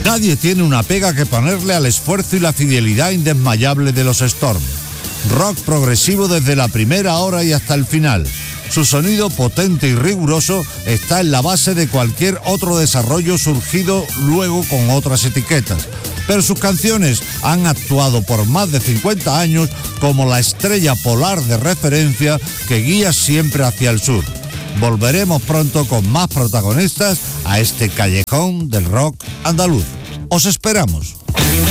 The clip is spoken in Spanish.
Nadie tiene una pega que ponerle al esfuerzo y la fidelidad indesmayable de los Storm. Rock progresivo desde la primera hora y hasta el final. Su sonido potente y riguroso está en la base de cualquier otro desarrollo surgido luego con otras etiquetas. Pero sus canciones han actuado por más de 50 años como la estrella polar de referencia que guía siempre hacia el sur. Volveremos pronto con más protagonistas a este callejón del rock andaluz. ¡Os esperamos!